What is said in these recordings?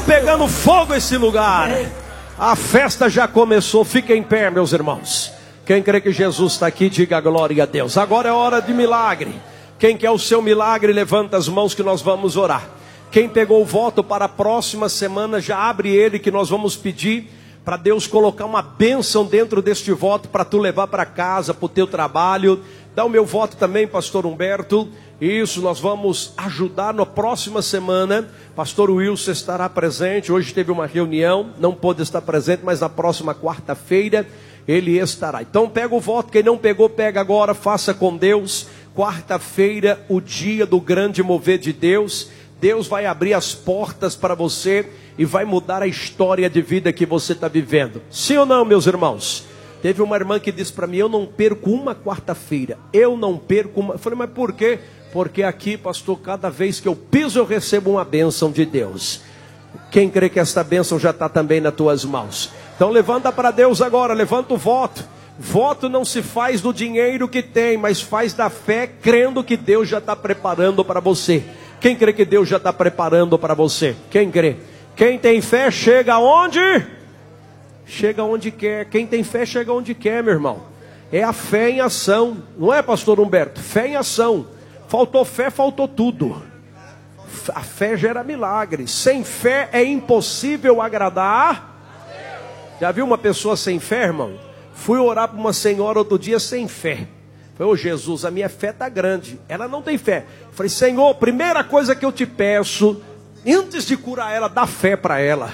pegando fogo esse lugar. A festa já começou. Fiquem em pé, meus irmãos. Quem crê que Jesus está aqui, diga glória a Deus. Agora é hora de milagre. Quem quer o seu milagre, levanta as mãos que nós vamos orar. Quem pegou o voto para a próxima semana, já abre ele, que nós vamos pedir para Deus colocar uma bênção dentro deste voto, para tu levar para casa, para o teu trabalho. Dá o meu voto também, pastor Humberto. Isso, nós vamos ajudar na próxima semana. Pastor Wilson estará presente. Hoje teve uma reunião, não pôde estar presente, mas na próxima quarta-feira ele estará. Então pega o voto, quem não pegou, pega agora, faça com Deus. Quarta-feira, o dia do grande mover de Deus. Deus vai abrir as portas para você e vai mudar a história de vida que você está vivendo. Sim ou não, meus irmãos? Teve uma irmã que disse para mim, eu não perco uma quarta-feira. Eu não perco uma. Eu falei, mas por quê? Porque aqui, pastor, cada vez que eu piso, eu recebo uma bênção de Deus. Quem crê que esta bênção já está também nas tuas mãos? Então levanta para Deus agora, levanta o voto. Voto não se faz do dinheiro que tem, mas faz da fé, crendo que Deus já está preparando para você. Quem crê que Deus já está preparando para você? Quem crê? Quem tem fé chega aonde? Chega onde quer. Quem tem fé chega onde quer, meu irmão. É a fé em ação. Não é, pastor Humberto? Fé em ação. Faltou fé, faltou tudo. A fé gera milagres. Sem fé é impossível agradar. Já viu uma pessoa sem fé, irmão? Fui orar para uma senhora outro dia sem fé. Falei, ô Jesus, a minha fé está grande. Ela não tem fé. Falei, Senhor, primeira coisa que eu te peço, antes de curar ela, dá fé para ela.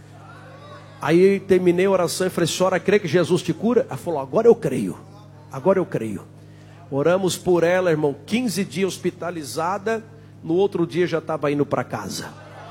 Aí terminei a oração e falei, senhora, crê que Jesus te cura? Ela falou, agora eu creio. Agora eu creio. Oramos por ela, irmão, 15 dias hospitalizada. No outro dia já estava indo para casa.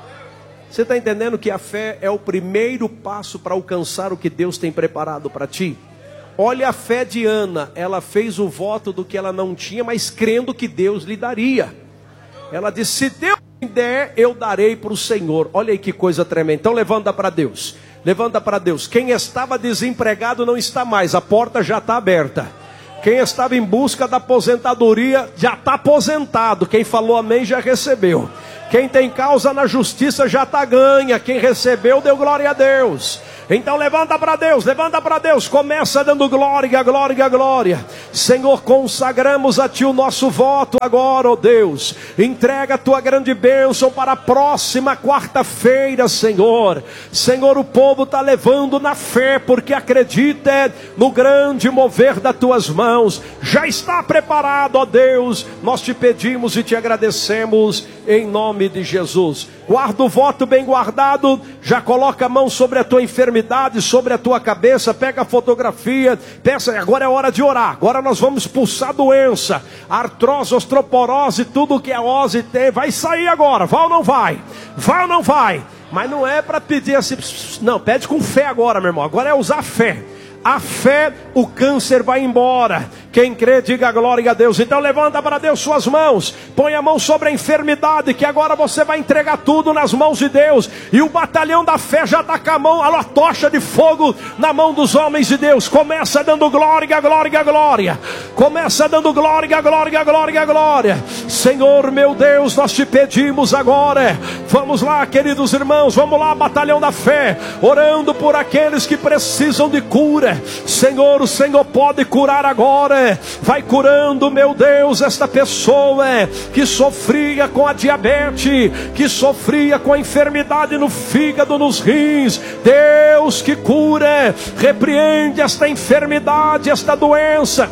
Você está entendendo que a fé é o primeiro passo para alcançar o que Deus tem preparado para ti? Olha a fé de Ana, ela fez o voto do que ela não tinha, mas crendo que Deus lhe daria. Ela disse, se Deus me der, eu darei para o Senhor. Olha aí que coisa tremenda. Então levanta para Deus, levanta para Deus. Quem estava desempregado não está mais, a porta já está aberta. Quem estava em busca da aposentadoria já está aposentado. Quem falou amém já recebeu. Quem tem causa na justiça já está ganha. Quem recebeu deu glória a Deus. Então levanta para Deus, começa dando glória, glória, glória. Senhor, consagramos a Ti o nosso voto agora, ó Deus. Entrega a Tua grande bênção para a próxima quarta-feira, Senhor. Senhor, o povo está levando na fé, porque acredita no grande mover das Tuas mãos. Já está preparado, ó Deus. Nós Te pedimos e Te agradecemos em nome de Jesus. Guarda o voto bem guardado, já coloca a mão sobre a tua enfermidade, sobre a tua cabeça, pega a fotografia, peça, agora é hora de orar, agora nós vamos expulsar doença, artrose, osteoporose, tudo que a ose tem, vai sair agora, vai ou não vai? Vai ou não vai? Mas não é para pedir assim, não, pede com fé agora, meu irmão, agora é usar fé. A fé, o câncer vai embora. Quem crê, diga glória a Deus. Então levanta para Deus suas mãos. Põe a mão sobre a enfermidade, que agora você vai entregar tudo nas mãos de Deus. E o batalhão da fé já está com a mão, a tocha de fogo na mão dos homens de Deus. Começa dando glória, glória, glória. Começa dando glória, glória, glória, glória. Senhor meu Deus, nós te pedimos agora. Vamos lá, queridos irmãos, vamos lá, batalhão da fé. Orando por aqueles que precisam de cura. Senhor, o Senhor pode curar agora. Vai curando, meu Deus, esta pessoa que sofria com a diabetes, que sofria com a enfermidade no fígado, nos rins. Deus que cura, repreende esta enfermidade, esta doença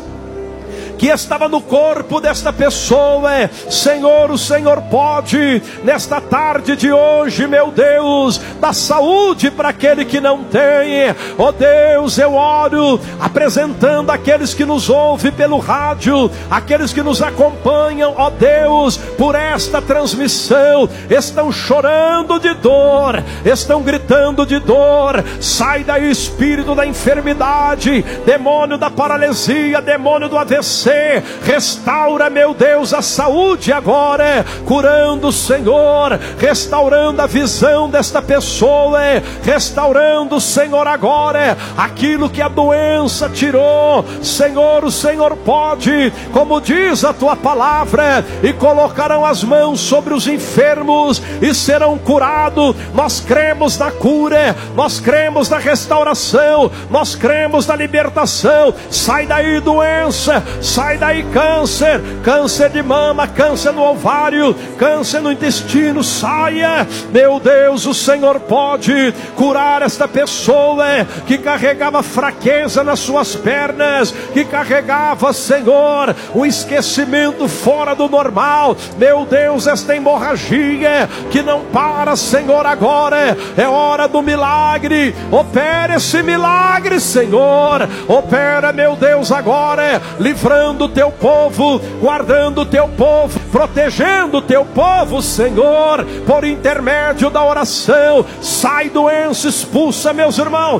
que estava no corpo desta pessoa. Senhor, o Senhor pode, nesta tarde de hoje, meu Deus, dar saúde para aquele que não tem. Ó Deus, eu oro, apresentando aqueles que nos ouvem pelo rádio, aqueles que nos acompanham, ó Deus, por esta transmissão, estão chorando de dor, estão gritando de dor. Sai daí, espírito da enfermidade, demônio da paralisia, demônio do AVC, você. Restaura, meu Deus, a saúde agora, curando, Senhor, restaurando a visão desta pessoa, restaurando, Senhor, agora aquilo que a doença tirou. Senhor, o Senhor pode, como diz a tua palavra, e colocarão as mãos sobre os enfermos e serão curados. Nós cremos na cura, nós cremos na restauração, nós cremos na libertação. Sai daí doença, sai daí câncer, câncer de mama, câncer no ovário, câncer no intestino, saia. Meu Deus, o Senhor pode curar esta pessoa que carregava fraqueza nas suas pernas, que carregava, Senhor, um esquecimento fora do normal. Meu Deus, esta hemorragia que não para, Senhor, agora é hora do milagre. Opera esse milagre, Senhor. Opera, meu Deus, agora, livrando o teu povo, guardando o teu povo, protegendo o teu povo, Senhor, por intermédio da oração. Sai doença, expulsa, meus irmãos.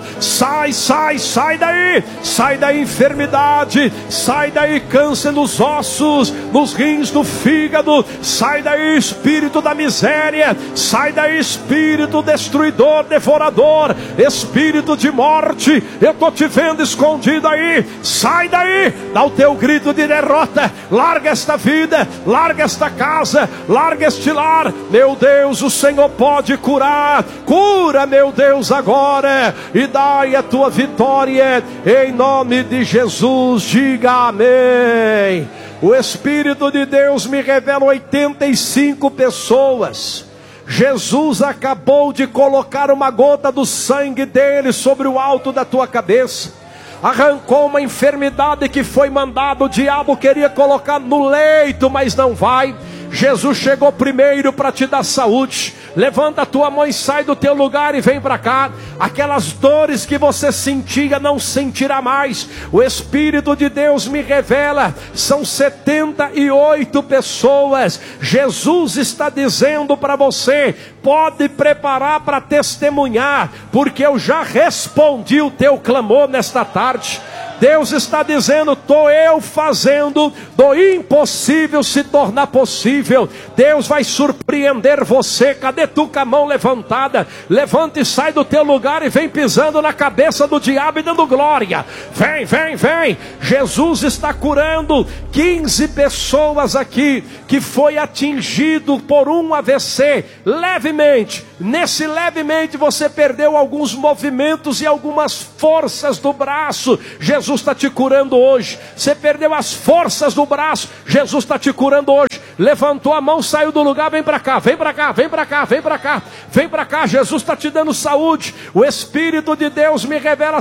Sai daí enfermidade, sai daí câncer nos ossos, nos rins, no fígado. Sai daí espírito da miséria, sai daí espírito destruidor, devorador, espírito de morte. Eu estou te vendo escondido aí. Sai daí, dá o teu grito de derrota. Larga esta vida, larga esta casa, larga este lar. Meu Deus, o Senhor pode curar. Cura, meu Deus, agora, e dai a tua vitória em nome de Jesus. Diga amém. O Espírito de Deus me revela 85 pessoas. Jesus acabou de colocar uma gota do sangue dele sobre o alto da tua cabeça. Arrancou uma enfermidade que foi mandado. O diabo queria colocar no leito, mas não vai. Jesus chegou primeiro para te dar saúde. Levanta a tua mão e sai do teu lugar e vem para cá. Aquelas dores que você sentia, não sentirá mais. O Espírito de Deus me revela, são 78 pessoas. Jesus está dizendo para você: pode preparar para testemunhar, porque eu já respondi o teu clamor nesta tarde. Deus está dizendo: estou eu fazendo do impossível se tornar possível. Deus vai surpreender você. Cadê tu com a mão levantada? Levanta e sai do teu lugar e vem pisando na cabeça do diabo e dando glória. Vem. Jesus está curando 15 pessoas aqui que foi atingido por um AVC, levemente. Nesse levemente você perdeu alguns movimentos e algumas forças do braço. Jesus está te curando hoje. Você perdeu as forças do braço, Jesus está te curando hoje. Levantou a mão, saiu do lugar, vem para cá, vem para cá, vem para cá, vem para cá, vem para cá. Jesus está te dando saúde. O Espírito de Deus me revela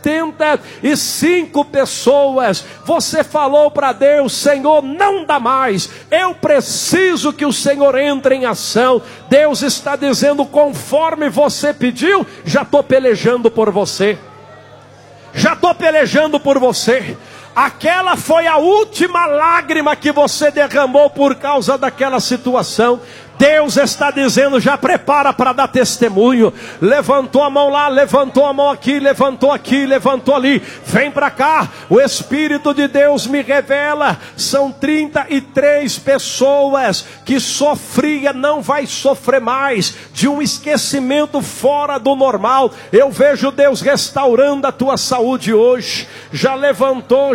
75 pessoas. Você falou para Deus: Senhor, não dá mais, eu preciso que o Senhor entre em ação. Deus está dizendo: conforme você pediu, já estou pelejando por você. Já estou pelejando por você. Aquela foi a última lágrima que você derramou por causa daquela situação. Deus está dizendo: já prepara para dar testemunho. Levantou a mão lá, levantou a mão aqui, levantou ali. Vem para cá. O Espírito de Deus me revela, são 33 pessoas que sofria, não vai sofrer mais, de um esquecimento fora do normal. Eu vejo Deus restaurando a tua saúde hoje. Já levantou.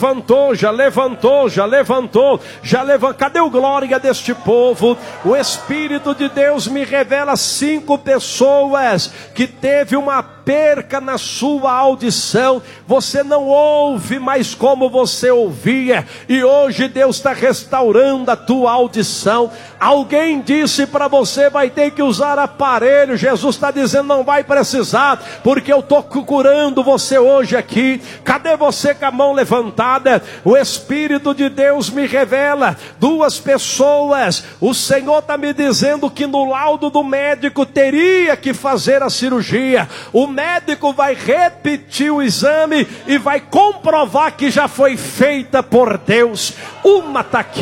Cadê o glória deste povo? O Espírito de Deus me revela 5 pessoas que teve uma perca na sua audição. Você não ouve mais como você ouvia, e hoje Deus está restaurando a tua audição. Alguém disse para você: vai ter que usar aparelho. Jesus está dizendo: não vai precisar, porque eu estou curando você hoje aqui. Cadê você com a mão levantada? O Espírito de Deus me revela 2 pessoas. O Senhor está me dizendo que no laudo do médico teria que fazer a cirurgia. O médico vai repetir o exame e vai comprovar que já foi feita por Deus. Uma está aqui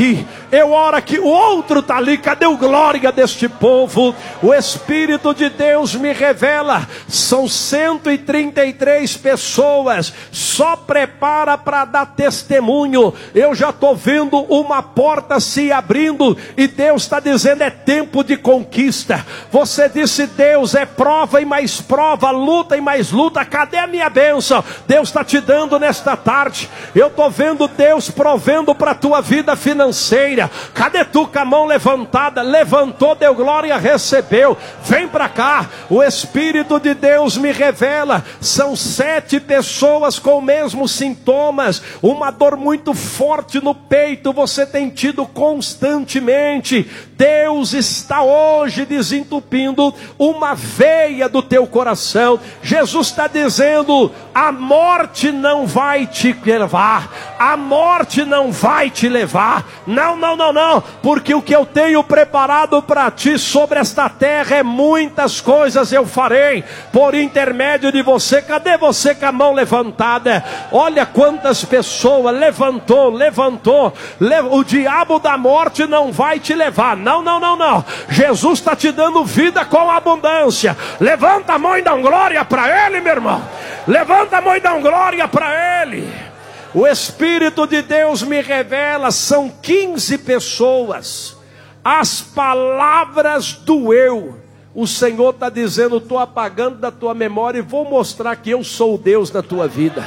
Eu oro aqui, o outro está ali, cadê o glória deste povo? O Espírito de Deus me revela, são 133 pessoas, só prepara para dar testemunho. Eu já estou vendo uma porta se abrindo, e Deus está dizendo, é tempo de conquista. Você disse, Deus, é prova e mais prova, luta e mais luta, cadê a minha bênção? Deus está te dando nesta tarde. Eu estou vendo Deus provendo para a tua vida financeira. Cadê tu com a mão levantada? Levantou, deu glória, recebeu. Vem para cá. O Espírito de Deus me revela, são 7 pessoas com mesmos sintomas, uma dor muito forte no peito, você tem tido constantemente. Deus está hoje desentupindo uma veia do teu coração. Jesus está dizendo, a morte não vai te levar, a morte não vai te levar, não, porque o que eu tenho preparado para ti sobre esta terra é muitas coisas eu farei, por intermédio de você. Cadê você com a mão levantada? Olha quantas pessoas, levantou, o diabo da morte não vai te levar, não, Jesus está te dando vida com abundância. Levanta a mão e dá uma glória para Ele, meu irmão, levanta a mão e dá uma glória para Ele. O Espírito de Deus me revela, são 15 pessoas, as palavras do eu. O Senhor está dizendo, estou apagando da tua memória e vou mostrar que eu sou Deus na tua vida.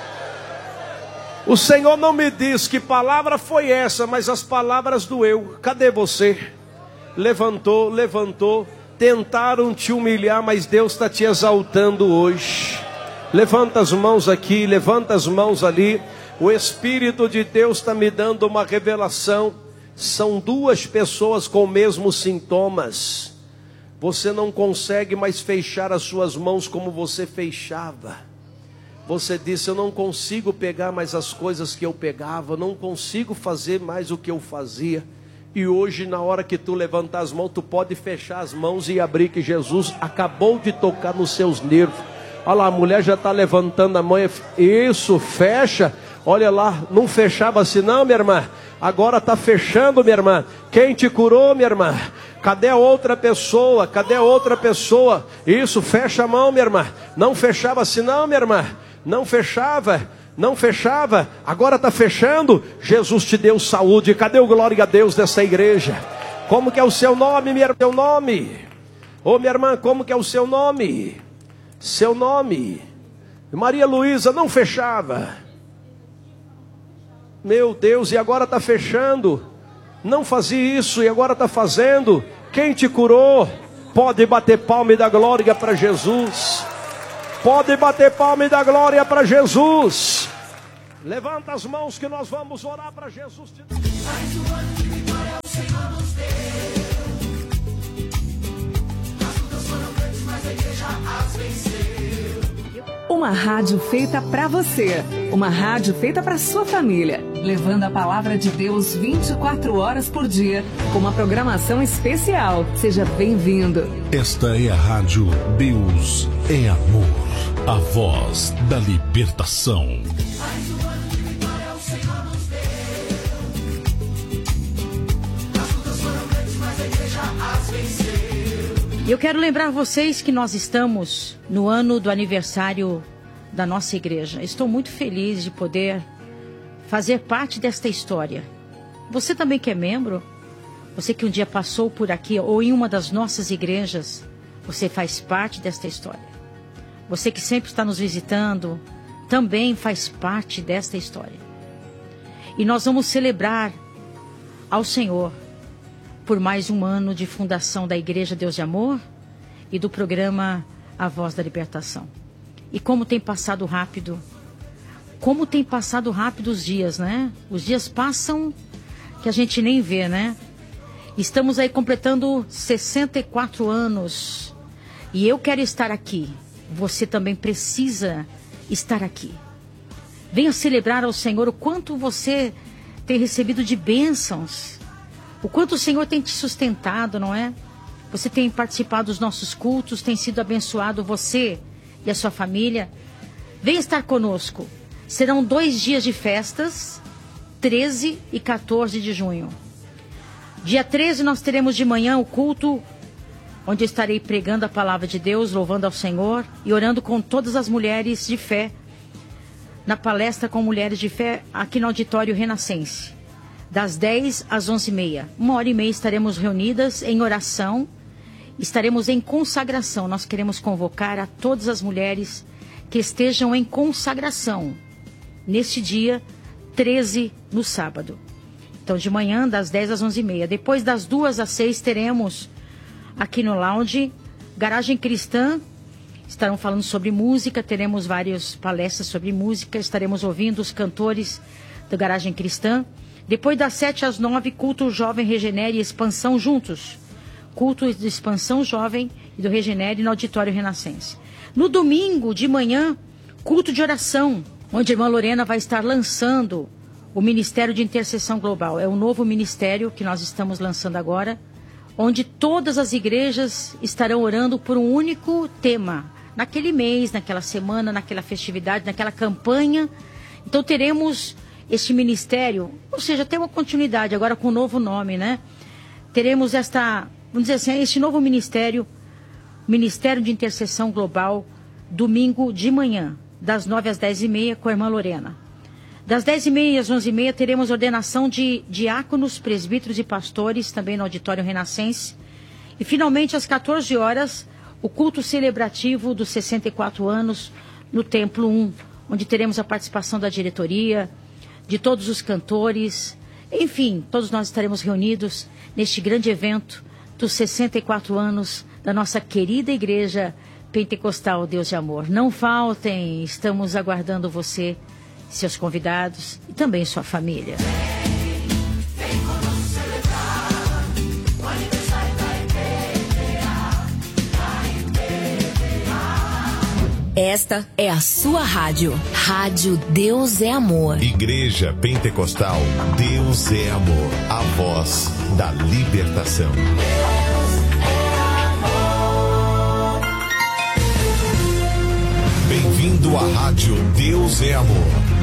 O Senhor não me diz que palavra foi essa, mas as palavras do eu. Cadê você? Levantou, tentaram te humilhar, mas Deus está te exaltando hoje. Levanta as mãos aqui, levanta as mãos ali. O Espírito de Deus está me dando uma revelação. São 2 pessoas com os mesmos sintomas. Você não consegue mais fechar as suas mãos como você fechava. Você disse, eu não consigo pegar mais as coisas que eu pegava, não consigo fazer mais o que eu fazia. E hoje, na hora que tu levantar as mãos, tu pode fechar as mãos e abrir, que Jesus acabou de tocar nos seus nervos. Olha lá, a mulher já está levantando a mão. Isso, fecha. Olha lá, não fechava assim não, minha irmã. Agora está fechando, minha irmã. Quem te curou, minha irmã? Cadê a outra pessoa? Cadê a outra pessoa? Isso, fecha a mão, minha irmã. Não fechava assim não, minha irmã. Não fechava. Agora está fechando. Jesus te deu saúde. Cadê o glória a Deus dessa igreja? Como que é o seu nome, minha irmã? Seu nome. Ô, minha irmã, como que é o seu nome? Seu nome. Maria Luísa, não fechava. Meu Deus, e agora está fechando. Não fazia isso e agora está fazendo. Quem te curou? Pode bater palma e dar glória para Jesus. Pode bater palma e dar glória para Jesus. Levanta as mãos que nós vamos orar para Jesus. Mais um ano de vitória o Senhor nos deu. As lutas foram grandes, mas a igreja as venceu. Uma rádio feita para você. Uma rádio feita para sua família. Levando a palavra de Deus 24 horas por dia. Com uma programação especial. Seja bem-vindo. Esta é a rádio Deus é Amor. A voz da libertação. Mais um ano de vitória o Senhor nos deu. As lutas foram grandes, mas a igreja as venceu. E eu quero lembrar vocês que nós estamos no ano do aniversário da nossa igreja. Estou muito feliz de poder fazer parte desta história. Você também que é membro, você que um dia passou por aqui ou em uma das nossas igrejas, você faz parte desta história. Você que sempre está nos visitando, também faz parte desta história. E nós vamos celebrar ao Senhor por mais um ano de fundação da Igreja Deus de Amor e do programa A Voz da Libertação. E como tem passado rápido os dias, né? Os dias passam que a gente nem vê, né? Estamos aí completando 64 anos e eu quero estar aqui. Você também precisa estar aqui. Venha celebrar ao Senhor o quanto você tem recebido de bênçãos. O quanto o Senhor tem te sustentado, não é? Você tem participado dos nossos cultos, tem sido abençoado você e a sua família. Venha estar conosco. Serão 2 dias de festas, 13 e 14 de junho. Dia 13 nós teremos de manhã o culto, onde eu estarei pregando a palavra de Deus, louvando ao Senhor e orando com todas as mulheres de fé, na palestra com mulheres de fé, aqui no Auditório Renascense, das 10 às 11h30. 1h30 estaremos reunidas em oração, estaremos em consagração. Nós queremos convocar a todas as mulheres que estejam em consagração, neste dia 13, no sábado. Então, de manhã, das 10 às 11h30. Depois, das 2 às 6, teremos aqui no lounge Garagem Cristã. Estarão falando sobre música, teremos várias palestras sobre música, estaremos ouvindo os cantores do Garagem Cristã. Depois, das 7 às 9, culto Jovem Regenere e Expansão juntos. Culto de Expansão Jovem e do Regenere no Auditório Renascense. No domingo, de manhã, culto de oração, onde a irmã Lorena vai estar lançando o Ministério de Intercessão Global. É um novo ministério que nós estamos lançando agora, onde todas as igrejas estarão orando por um único tema, naquele mês, naquela semana, naquela festividade, naquela campanha. Então teremos este ministério, ou seja, tem uma continuidade agora com um novo nome, né? Teremos vamos dizer assim, este novo ministério, Ministério de Intercessão Global, domingo de manhã, das 9 às 10h30, com a irmã Lorena. Das 10h30 às 11h30 teremos ordenação de diáconos, presbíteros e pastores, também no Auditório Renascense. E finalmente, às 14 horas, o culto celebrativo dos 64 anos no Templo 1, onde teremos a participação da diretoria, de todos os cantores. Enfim, todos nós estaremos reunidos neste grande evento dos 64 anos da nossa querida Igreja Pentecostal Deus de Amor. Não faltem, estamos aguardando você, seus convidados e também sua família. Esta é a sua rádio. Rádio Deus é Amor. Igreja Pentecostal Deus é Amor. A voz da libertação. Bem-vindo à Rádio Deus é Amor.